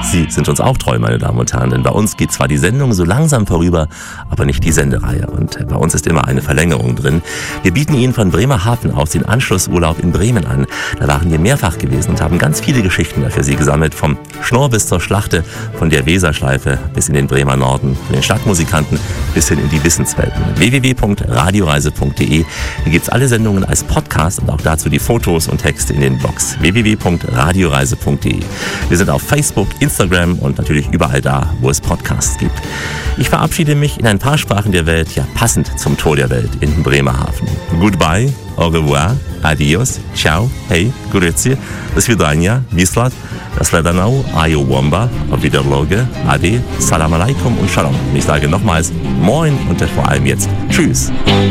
Sie sind uns auch treu, meine Damen und Herren, denn bei uns geht zwar die Sendung so langsam vorüber, aber nicht die Sendereihe. Und bei uns ist immer eine Verlängerung drin. Wir bieten Ihnen von Bremerhaven aus den Anschlussurlaub in Bremen an. Da waren wir mehrfach gewesen und haben ganz viele Geschichten für Sie gesammelt. Vom Schnorr bis zur Schlachte, von der Weserschleife bis in den Bremer Norden, von den Stadtmusikanten bis hin in die Wissenswelten. www.radioreise.de. Hier gibt's alle Sendungen als Podcast und auch dazu die Fotos und Texte in den Blogs. www.radioreise.de. Wir sind auf Facebook, Instagram und natürlich überall da, wo es Podcasts gibt. Ich verabschiede mich in ein paar Sprachen der Welt, ja passend zum Tor der Welt in Bremerhaven. Goodbye, au revoir, adios, ciao, hey, grüezi, do svidania, wislat, das Ledanau, ayo womba, auf Wiederloge, ade, salam alaikum und shalom. Und ich sage nochmals moin und vor allem jetzt tschüss.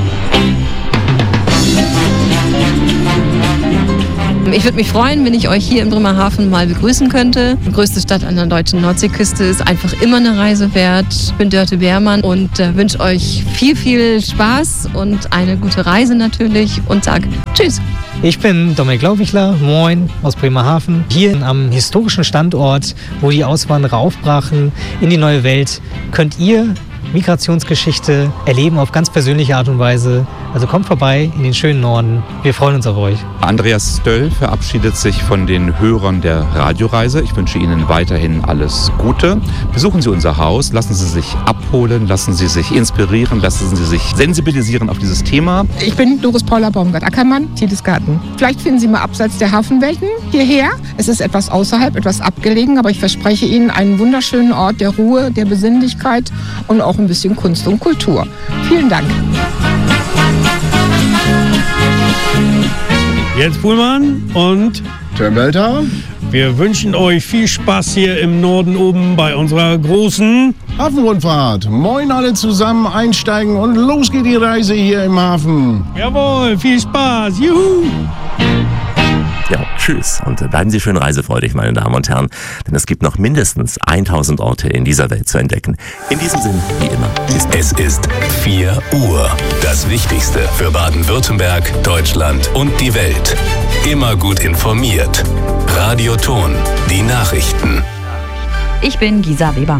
Ich würde mich freuen, wenn ich euch hier in Bremerhaven mal begrüßen könnte. Die größte Stadt an der deutschen Nordseeküste ist einfach immer eine Reise wert. Ich bin Dörte Beermann und wünsche euch viel, viel Spaß und eine gute Reise natürlich und sage tschüss. Ich bin Dominik Laubichler, moin aus Bremerhaven. Hier am historischen Standort, wo die Auswanderer aufbrachen in die neue Welt, könnt ihr Migrationsgeschichte erleben auf ganz persönliche Art und Weise. Also kommt vorbei in den schönen Norden. Wir freuen uns auf euch. Andreas Stöll verabschiedet sich von den Hörern der Radioreise. Ich wünsche Ihnen weiterhin alles Gute. Besuchen Sie unser Haus, lassen Sie sich abholen, lassen Sie sich inspirieren, lassen Sie sich sensibilisieren auf dieses Thema. Ich bin Doris Paula Baumgart-Ackermann, Tiedes-Garten. Vielleicht finden Sie mal abseits der Hafenwelten hierher. Es ist etwas außerhalb, etwas abgelegen, aber ich verspreche Ihnen einen wunderschönen Ort der Ruhe, der Besinnlichkeit und auch ein bisschen Kunst und Kultur. Vielen Dank. Jens Puhlmann und Turnbelter. Wir wünschen euch viel Spaß hier im Norden oben bei unserer großen Hafenrundfahrt. Moin alle zusammen, einsteigen und los geht die Reise hier im Hafen. Jawohl, viel Spaß. Juhu! Ja, tschüss und bleiben Sie schön reisefreudig, meine Damen und Herren, denn es gibt noch mindestens 1000 Orte in dieser Welt zu entdecken. In diesem Sinn, wie immer. Es ist 4 Uhr. Das Wichtigste für Baden-Württemberg, Deutschland und die Welt. Immer gut informiert. Radio Ton, die Nachrichten. Ich bin Gisa Weber.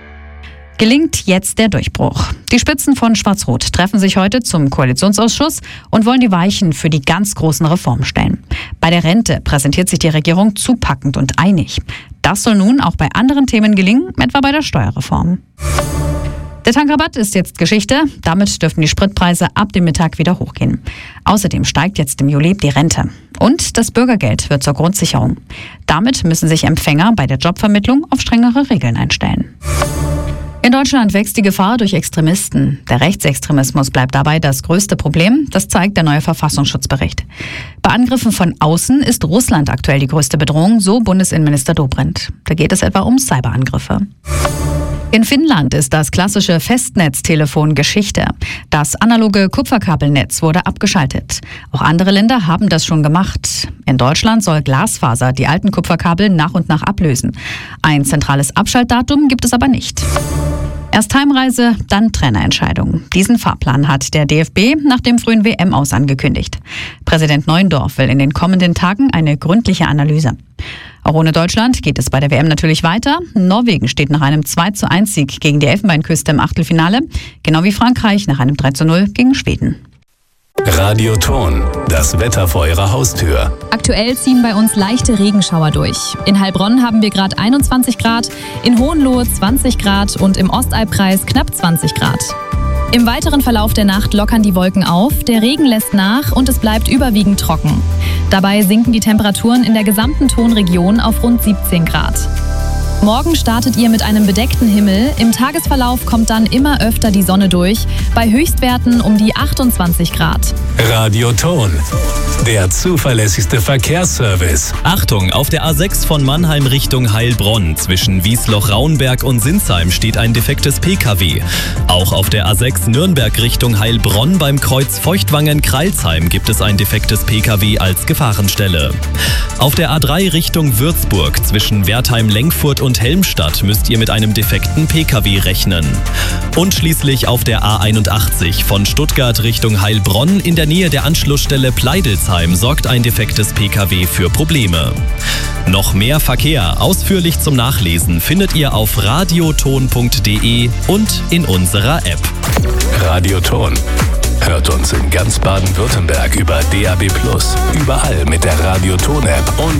Gelingt jetzt der Durchbruch. Die Spitzen von Schwarz-Rot treffen sich heute zum Koalitionsausschuss und wollen die Weichen für die ganz großen Reformen stellen. Bei der Rente präsentiert sich die Regierung zupackend und einig. Das soll nun auch bei anderen Themen gelingen, etwa bei der Steuerreform. Der Tankrabatt ist jetzt Geschichte. Damit dürften die Spritpreise ab dem Mittag wieder hochgehen. Außerdem steigt jetzt im Juli die Rente. Und das Bürgergeld wird zur Grundsicherung. Damit müssen sich Empfänger bei der Jobvermittlung auf strengere Regeln einstellen. In Deutschland wächst die Gefahr durch Extremisten. Der Rechtsextremismus bleibt dabei das größte Problem. Das zeigt der neue Verfassungsschutzbericht. Bei Angriffen von außen ist Russland aktuell die größte Bedrohung, so Bundesinnenminister Dobrindt. Da geht es etwa um Cyberangriffe. In Finnland ist das klassische Festnetztelefon Geschichte. Das analoge Kupferkabelnetz wurde abgeschaltet. Auch andere Länder haben das schon gemacht. In Deutschland soll Glasfaser die alten Kupferkabel nach und nach ablösen. Ein zentrales Abschaltdatum gibt es aber nicht. Erst Heimreise, dann Trainerentscheidung. Diesen Fahrplan hat der DFB nach dem frühen WM-Aus angekündigt. Präsident Neuendorf will in den kommenden Tagen eine gründliche Analyse. Auch ohne Deutschland geht es bei der WM natürlich weiter. Norwegen steht nach einem 2:1-Sieg gegen die Elfenbeinküste im Achtelfinale, genau wie Frankreich nach einem 3:0 gegen Schweden. Radio Ton, das Wetter vor Ihrer Haustür. Aktuell ziehen bei uns leichte Regenschauer durch. In Heilbronn haben wir gerade 21 Grad, in Hohenlohe 20 Grad und im Ostalbkreis knapp 20 Grad. Im weiteren Verlauf der Nacht lockern die Wolken auf, der Regen lässt nach und es bleibt überwiegend trocken. Dabei sinken die Temperaturen in der gesamten Tonregion auf rund 17 Grad. Morgen startet ihr mit einem bedeckten Himmel. Im Tagesverlauf kommt dann immer öfter die Sonne durch, bei Höchstwerten um die 28 Grad. Radio Ton, der zuverlässigste Verkehrsservice. Achtung, auf der A6 von Mannheim Richtung Heilbronn zwischen Wiesloch-Raunberg und Sinsheim steht ein defektes PKW. Auch auf der A6 Nürnberg Richtung Heilbronn beim Kreuz Feuchtwangen-Kreilsheim gibt es ein defektes PKW als Gefahrenstelle. Auf der A3 Richtung Würzburg zwischen Wertheim-Lenkfurt und Helmstadt müsst ihr mit einem defekten PKW rechnen. Und schließlich auf der A81 von Stuttgart Richtung Heilbronn in der Nähe der Anschlussstelle Pleidelsheim sorgt ein defektes PKW für Probleme. Noch mehr Verkehr, ausführlich zum Nachlesen, findet ihr auf radioton.de und in unserer App. Radioton. Hört uns in ganz Baden-Württemberg über DAB+, überall mit der Radioton-App und